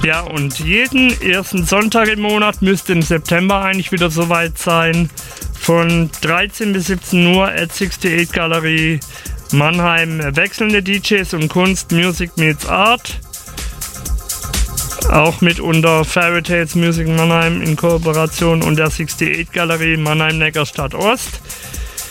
Ja, und jeden ersten Sonntag im Monat müsste im September eigentlich wieder soweit sein. Von 13 bis 17 Uhr at 68 Galerie Mannheim. Wechselnde DJs und Kunst, Music meets Art. Auch mit unter Fairy Tales Music Mannheim in Kooperation und der 68 Galerie Mannheim-Neckarstadt Ost.